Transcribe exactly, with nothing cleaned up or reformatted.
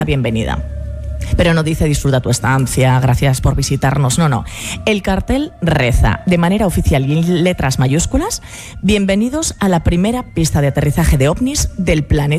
bienvenida. Pero no dice disfruta tu estancia, gracias por visitarnos, no, no. El cartel reza de manera oficial y en letras mayúsculas: bienvenidos a la primera pista de aterrizaje de ovnis del planeta